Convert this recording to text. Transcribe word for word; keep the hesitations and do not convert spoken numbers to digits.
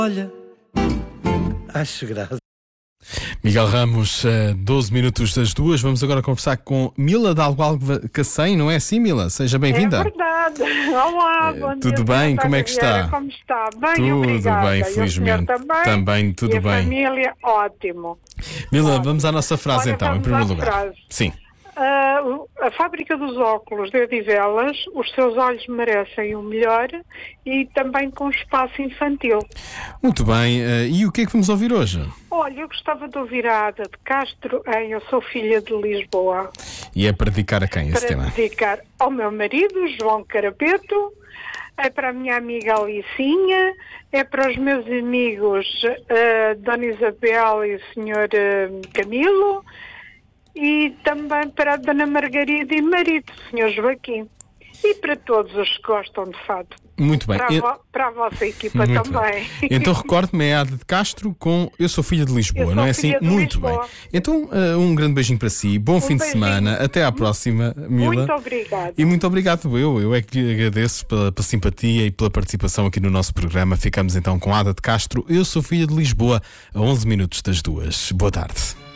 Olha, acho graça. Miguel Ramos, doze minutos das duas. Vamos agora conversar com Mila de Alcacém, não é assim, Mila? Seja bem-vinda. É verdade. Olá, bom dia. Tudo bem? Como é que está? Como está? Bem, tudo obrigada. bem, felizmente. Também, também, tudo e a bem. Família, ótimo. Mila, vamos à nossa frase Olha, então, em primeiro lugar. Frase. Sim. Uh, a fábrica dos óculos de Odivelas, os seus olhos merecem o melhor e também com espaço infantil. Muito bem. Uh, e o que é que vamos ouvir hoje? Olha, eu gostava de ouvir a Ada de Castro em Eu Sou Filha de Lisboa. E é para dedicar a quem esse para tema? Para dedicar ao meu marido, João Carapeto, é para a minha amiga Alicinha, é para os meus amigos uh, Dona Isabel e o senhor uh, Camilo, e também para a Dona Margarida e marido, o senhor Joaquim. E para todos os que gostam de fado. Muito bem. Para a, Eu... vo- para a vossa equipa Muito também. Bem. Então recorde-me, é a Ada de Castro com Eu Sou Filha de Lisboa, Eu não é sou filha assim? de Muito Lisboa. bem. Então uh, um grande beijinho para si, bom Um fim de beijinho. semana, até à próxima, Mila. Muito obrigada. E muito obrigado eu, eu é que lhe agradeço pela, pela simpatia e pela participação aqui no nosso programa. Ficamos então com a Ada de Castro, Eu Sou Filha de Lisboa, a onze minutos das duas. Boa tarde.